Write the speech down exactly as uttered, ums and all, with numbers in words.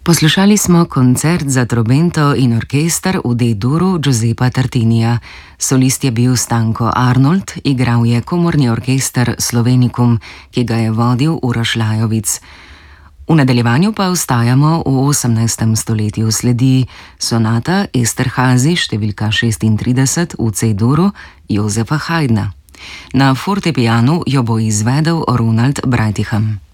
Poslušali smo koncert za trobento in orkester v D-duru Giuseppa Tartinija. Solist je bil Stanko Arnold, igral je komorni orkester Slovenikum, ki ga je vodil Uroš Lajovic. V nadaljevanju pa ostajamo v osemnajstem stoletju. Sledi sonata Esterhazy številka šestintrideset v C-duru Josefa Haydna. Na fortepijanu jo bo izvedel Ronald Breiticham.